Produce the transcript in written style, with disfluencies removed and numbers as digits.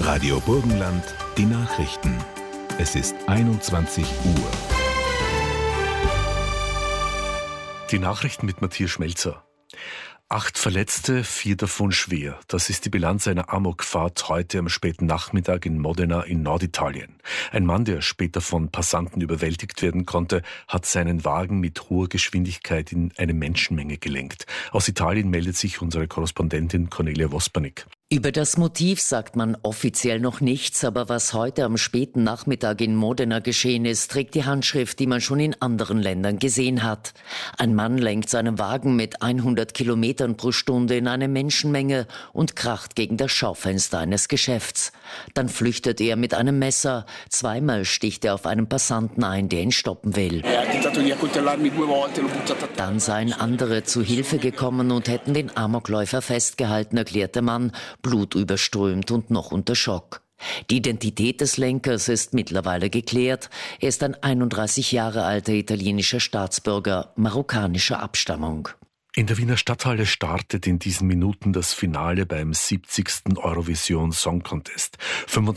Radio Burgenland, die Nachrichten. Es ist 21 Uhr. Die Nachrichten mit Matthias Schmelzer. 8 Verletzte, 4 davon schwer. Das ist die Bilanz einer Amokfahrt heute am späten Nachmittag in Modena in Norditalien. Ein Mann, der später von Passanten überwältigt werden konnte, hat seinen Wagen mit hoher Geschwindigkeit in eine Menschenmenge gelenkt. Aus Italien meldet sich unsere Korrespondentin Cornelia Wospanik. Über das Motiv sagt man offiziell noch nichts, aber was heute am späten Nachmittag in Modena geschehen ist, trägt die Handschrift, die man schon in anderen Ländern gesehen hat. Ein Mann lenkt seinen Wagen mit 100 Kilometern pro Stunde in eine Menschenmenge und kracht gegen das Schaufenster eines Geschäfts. Dann flüchtet er mit einem Messer. Zweimal sticht er auf einen Passanten ein, der ihn stoppen will. Dann seien andere zu Hilfe gekommen und hätten den Amokläufer festgehalten, erklärt der Mann, blutüberströmt und noch unter Schock. Die Identität des Lenkers ist mittlerweile geklärt. Er ist ein 31 Jahre alter italienischer Staatsbürger marokkanischer Abstammung. In der Wiener Stadthalle startet in diesen Minuten das Finale beim 70. Eurovision Song Contest.